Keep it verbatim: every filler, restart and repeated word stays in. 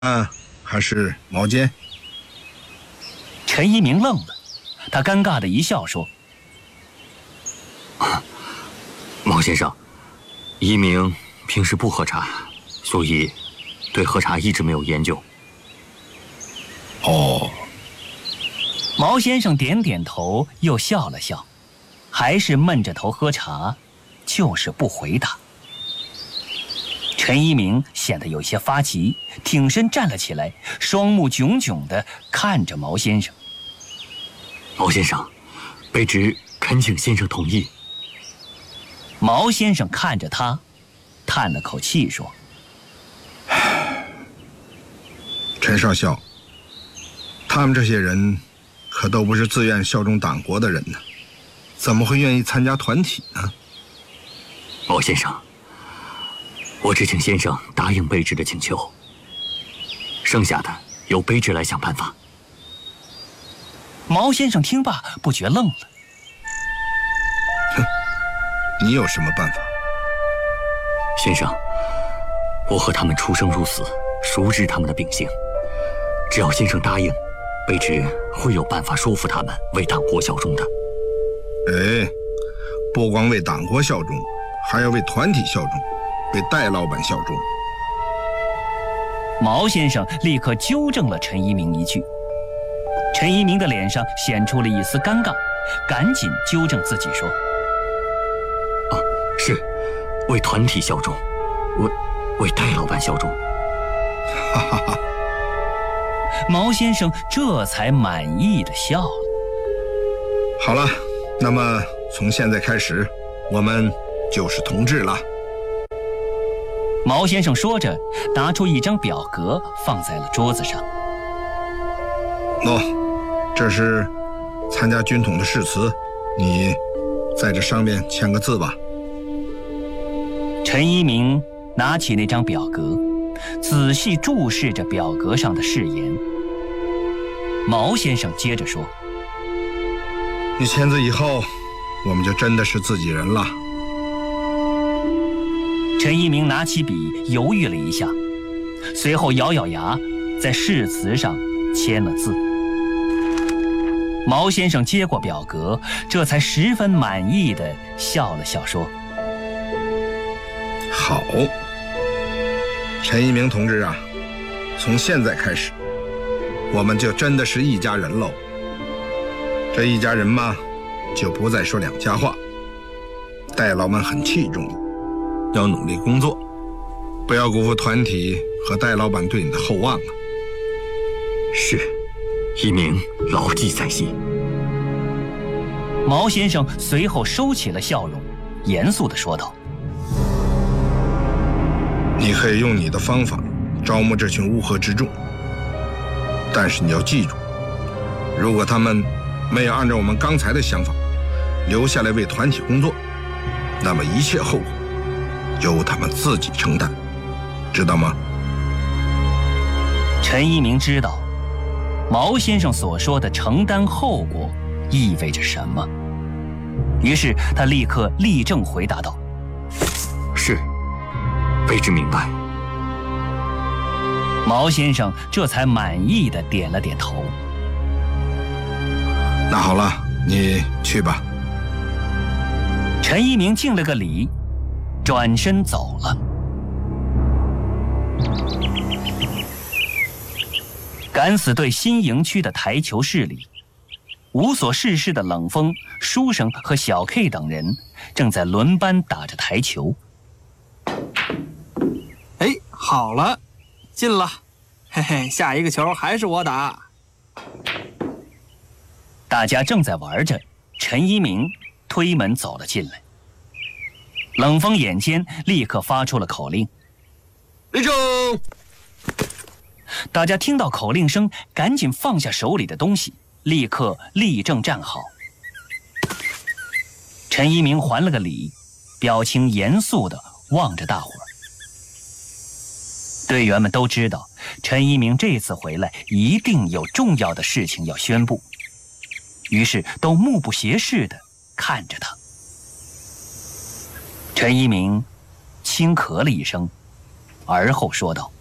啊，还是毛尖？ 陈一鸣愣了，他尴尬的一笑说：“ 毛先生，一鸣平时不喝茶，所以对喝茶一直没有研究。” 哦。 毛先生点点头，又笑了笑，还是闷着头喝茶，就是不回答。陈一鸣显得有些发急，挺身站了起来，双目炯炯地看着毛先生。 毛先生，卑职恳请先生同意。 毛先生看着他，叹了口气说：“ 陈少校，他们这些人可都不是自愿效忠党国的人呢，怎么会愿意参加团体呢？” 毛先生，我只请先生答应卑职的请求，剩下的由卑职来想办法。 毛先生听罢，不觉愣了。 哼，你有什么办法？ 先生，我和他们出生入死，熟知他们的秉性。只要先生答应，卑职会有办法说服他们为党国效忠的。 哎，不光为党国效忠，还要为团体效忠，为戴老板效忠。 毛先生立刻纠正了陈一鸣一句。陈一鸣的脸上显出了一丝尴尬，赶紧纠正自己说：“ 啊，是，为团体效忠，为为戴老板效忠。” 哈哈哈。 毛先生这才满意的笑了。 好了，那么从现在开始，我们就是同志了。 毛先生说着，拿出一张表格放在了桌子上。 喏、哦，这是参加军统的誓词，你在这上面签个字吧。 陈一鸣拿起那张表格，仔细注视着表格上的誓言。毛先生接着说：“ 你签字以后，我们就真的是自己人了。” 陈一鸣拿起笔犹豫了一下，随后咬咬牙，在誓词上签了字。毛先生接过表格，这才十分满意地笑了笑说：“ 好，陈一鸣同志啊，从现在开始，我们就真的是一家人喽。这一家人嘛，就不再说两家话。戴老板很器重你，要努力工作，不要辜负团体和戴老板对你的厚望啊。” 是，一鸣牢记在心。 毛先生随后收起了笑容，严肃地说道：“ 你可以用你的方法招募这群乌合之众，但是你要记住，如果他们没有按照我们刚才的想法留下来为团体工作，那么一切后果由他们自己承担，知道吗？” 陈一鸣知道毛先生所说的承担后果意味着什么，于是他立刻立正回答道：“ 是，卑职明白。” 毛先生这才满意地点了点头。 那好了，你去吧。 陈一鸣敬了个礼，转身走了。敢死队新营区的台球室里，无所事事的冷风、书生和小 K 等人正在轮班打着台球。 哎，好了，进了，嘿嘿，下一个球还是我打。 大家正在玩着，陈一鸣推门走了进来。冷风眼尖，立刻发出了口令：“ 立正！” 大家听到口令声，赶紧放下手里的东西，立刻立正站好。陈一鸣还了个礼，表情严肃地望着大伙儿。队员们都知道，陈一鸣这次回来一定有重要的事情要宣布，于是都目不斜视地看着他。陈一鸣轻咳了一声，而后说道：